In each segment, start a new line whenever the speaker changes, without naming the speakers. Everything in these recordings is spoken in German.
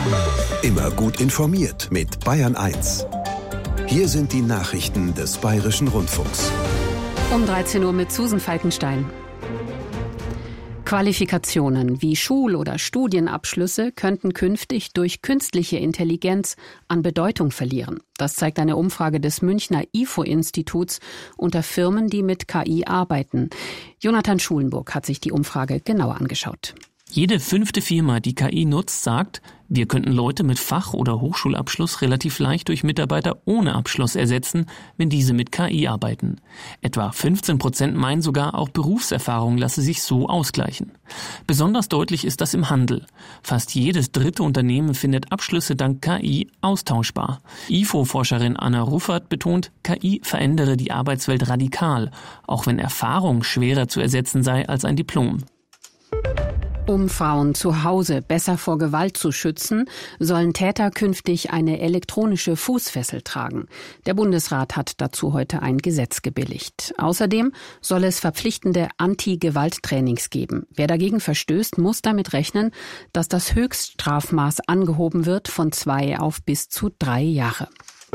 Immer gut informiert mit Bayern 1. Hier sind die Nachrichten des Bayerischen Rundfunks.
Um 13 Uhr mit Susan Falkenstein. Qualifikationen wie Schul- oder Studienabschlüsse könnten künftig durch künstliche Intelligenz an Bedeutung verlieren. Das zeigt eine Umfrage des Münchner IFO-Instituts unter Firmen, die mit KI arbeiten. Jonathan Schulenburg hat sich die Umfrage genauer angeschaut.
Jede 5. Firma, die KI nutzt, sagt, wir könnten Leute mit Fach- oder Hochschulabschluss relativ leicht durch Mitarbeiter ohne Abschluss ersetzen, wenn diese mit KI arbeiten. Etwa 15% meinen sogar, auch Berufserfahrung lasse sich so ausgleichen. Besonders deutlich ist das im Handel. Fast jedes dritte Unternehmen findet Abschlüsse dank KI austauschbar. IFO-Forscherin Anna Ruffert betont, KI verändere die Arbeitswelt radikal, auch wenn Erfahrung schwerer zu ersetzen sei als ein Diplom.
Um Frauen zu Hause besser vor Gewalt zu schützen, sollen Täter künftig eine elektronische Fußfessel tragen. Der Bundesrat hat dazu heute ein Gesetz gebilligt. Außerdem soll es verpflichtende Anti-Gewalt-Trainings geben. Wer dagegen verstößt, muss damit rechnen, dass das Höchststrafmaß angehoben wird von 2 auf bis zu 3 Jahre.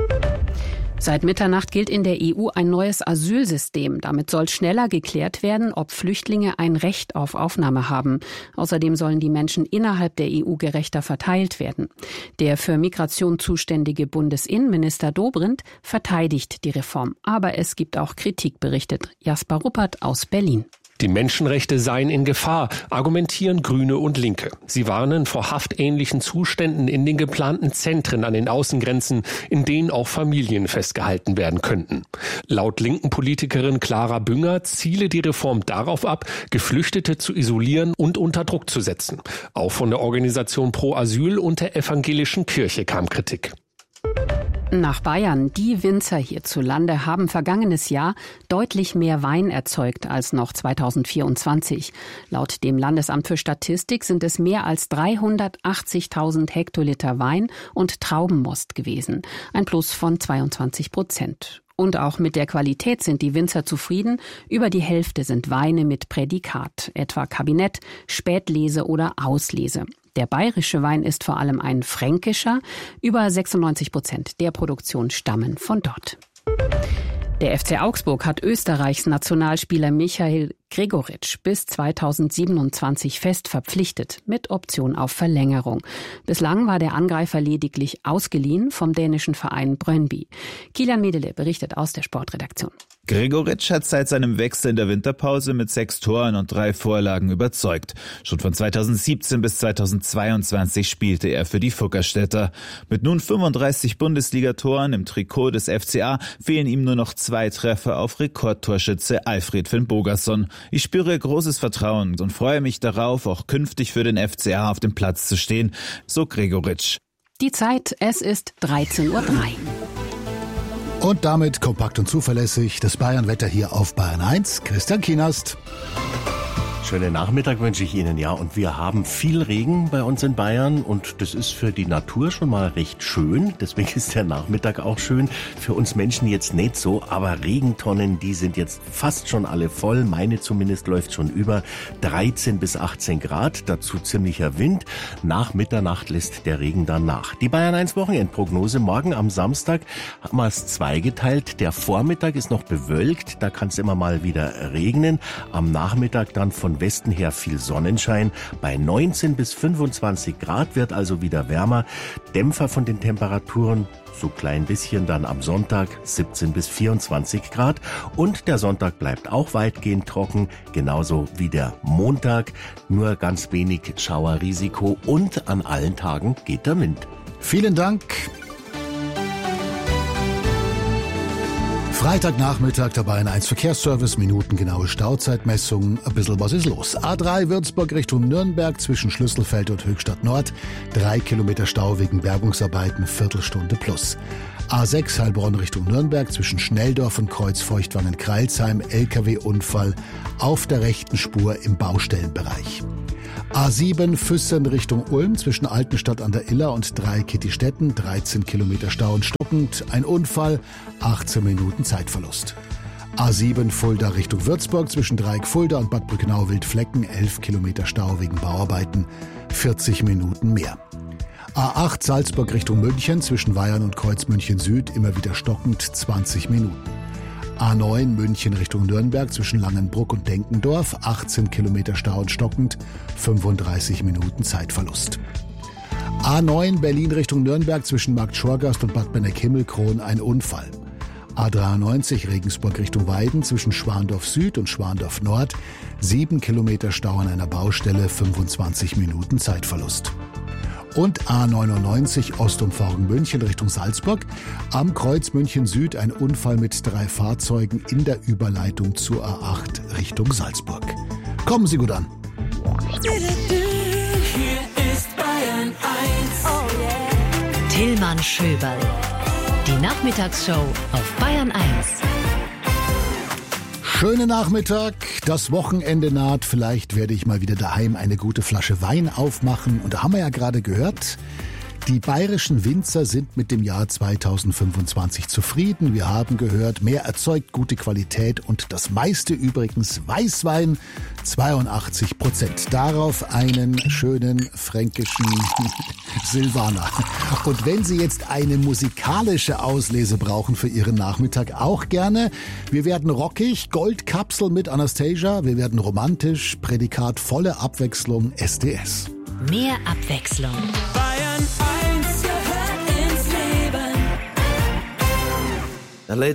Seit Mitternacht gilt in der EU ein neues Asylsystem. Damit soll schneller geklärt werden, ob Flüchtlinge ein Recht auf Aufnahme haben. Außerdem sollen die Menschen innerhalb der EU gerechter verteilt werden. Der für Migration zuständige Bundesinnenminister Dobrindt verteidigt die Reform. Aber es gibt auch Kritik, berichtet Jasper Ruppert aus Berlin.
Die Menschenrechte seien in Gefahr, argumentieren Grüne und Linke. Sie warnen vor haftähnlichen Zuständen in den geplanten Zentren an den Außengrenzen, in denen auch Familien festgehalten werden könnten. Laut linken Politikerin Clara Bünger ziele die Reform darauf ab, Geflüchtete zu isolieren und unter Druck zu setzen. Auch von der Organisation Pro Asyl und der Evangelischen Kirche kam Kritik.
Nach Bayern. Die Winzer hierzulande haben vergangenes Jahr deutlich mehr Wein erzeugt als noch 2024. Laut dem Landesamt für Statistik sind es mehr als 380.000 Hektoliter Wein und Traubenmost gewesen. Ein Plus von 22%. Und auch mit der Qualität sind die Winzer zufrieden. Über die Hälfte sind Weine mit Prädikat, etwa Kabinett, Spätlese oder Auslese. Der bayerische Wein ist vor allem ein fränkischer. Über 96% der Produktion stammen von dort. Der FC Augsburg hat Österreichs Nationalspieler Michael Gregoritsch bis 2027 fest verpflichtet, mit Option auf Verlängerung. Bislang war der Angreifer lediglich ausgeliehen vom dänischen Verein Brøndby. Kilian Medele berichtet aus der Sportredaktion.
Gregoritsch hat seit seinem Wechsel in der Winterpause mit 6 Toren und 3 Vorlagen überzeugt. Schon von 2017 bis 2022 spielte er für die Fuggerstädter. Mit nun 35 Bundesligatoren im Trikot des FCA fehlen ihm nur noch 2 Treffer auf Rekordtorschütze Alfred Finn-Bogason. Ich spüre großes Vertrauen und freue mich darauf, auch künftig für den FCA auf dem Platz zu stehen, so Gregoritsch.
Die Zeit, es ist 13:03 Uhr.
Und damit kompakt und zuverlässig das Bayern-Wetter hier auf Bayern 1. Christian Kienast.
Schönen Nachmittag wünsche ich Ihnen, ja. Und wir haben viel Regen bei uns in Bayern und das ist für die Natur schon mal recht schön. Deswegen ist der Nachmittag auch schön. Für uns Menschen jetzt nicht so, aber Regentonnen, die sind jetzt fast schon alle voll. Meine zumindest läuft schon über 13 bis 18 Grad. Dazu ziemlicher Wind. Nach Mitternacht lässt der Regen dann nach. Die Bayern 1 Wochenendprognose. Morgen am Samstag haben wir es zweigeteilt. Der Vormittag ist noch bewölkt. Da kann es immer mal wieder regnen. Am Nachmittag dann von Westen her viel Sonnenschein. Bei 19 bis 25 Grad wird also wieder wärmer. Dämpfer von den Temperaturen, so klein bisschen dann am Sonntag 17 bis 24 Grad. Und der Sonntag bleibt auch weitgehend trocken, genauso wie der Montag. Nur ganz wenig Schauerrisiko und an allen Tagen geht der Wind.
Vielen Dank. Freitagnachmittag der Bayern 1 Verkehrsservice, minutengenaue Stauzeitmessung, ein bisschen was ist los. A3 Würzburg Richtung Nürnberg zwischen Schlüsselfeld und Höchstadt Nord, 3 Kilometer Stau wegen Bergungsarbeiten, Viertelstunde plus. A6 Heilbronn Richtung Nürnberg zwischen Schnelldorf und Kreuzfeuchtwangen-Kreilsheim, LKW-Unfall auf der rechten Spur im Baustellenbereich. A7 Füssen Richtung Ulm zwischen Altenstadt an der Iller und Dreieck-Kittistetten, 13 Kilometer Stau und stockend, ein Unfall, 18 Minuten Zeitverlust. A7 Fulda Richtung Würzburg zwischen Dreieck Fulda und Bad Brückenau-Wildflecken, 11 Kilometer Stau wegen Bauarbeiten, 40 Minuten mehr. A8 Salzburg Richtung München zwischen Weyern und Kreuz München Süd immer wieder stockend 20 Minuten. A9 München Richtung Nürnberg zwischen Langenbruck und Denkendorf 18 Kilometer Stau und stockend 35 Minuten Zeitverlust. A9 Berlin Richtung Nürnberg zwischen Markt Schorgast und Bad Benneck-Himmelkron ein Unfall. A93 Regensburg Richtung Weiden zwischen Schwandorf Süd und Schwandorf Nord 7 Kilometer Stau an einer Baustelle, 25 Minuten Zeitverlust. Und A99 Ostumfahrung München Richtung Salzburg. Am Kreuz München Süd ein Unfall mit 3 Fahrzeugen in der Überleitung zur A8 Richtung Salzburg. Kommen Sie gut an.
Hier ist Bayern 1. Oh yeah.
Tillmann Schöberl. Die Nachmittagsshow auf Bayern 1.
Schönen Nachmittag, das Wochenende naht, vielleicht werde ich mal wieder daheim eine gute Flasche Wein aufmachen. Und da haben wir ja gerade gehört, die bayerischen Winzer sind mit dem Jahr 2025 zufrieden. Wir haben gehört, mehr erzeugt gute Qualität und das meiste übrigens Weißwein, 82%. Darauf einen schönen fränkischen Silvaner. Und wenn Sie jetzt eine musikalische Auslese brauchen für Ihren Nachmittag, auch gerne. Wir werden rockig, Goldkapsel mit Anastasia, wir werden romantisch, Prädikat volle Abwechslung, SDS.
Mehr Abwechslung.
Bayern 1 gehört ins Leben.
Now, ladies